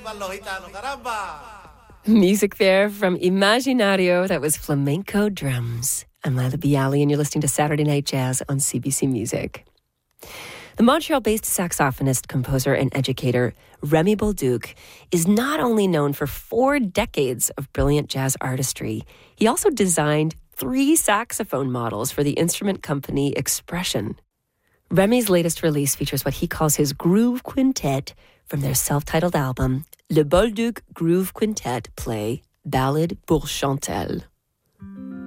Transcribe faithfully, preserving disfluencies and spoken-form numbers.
Music there from Imaginario. That was flamenco drums. I'm Lila Bialy, and you're listening to Saturday Night Jazz on C B C Music. The Montreal-based saxophonist, composer, and educator Remy Bolduc is not only known for four decades of brilliant jazz artistry, he also designed three saxophone models for the instrument company Expression. Remy's latest release features what he calls his Groove Quintet from their self-titled album, Le Bolduc Groove Quintet play Ballade pour Chantelle.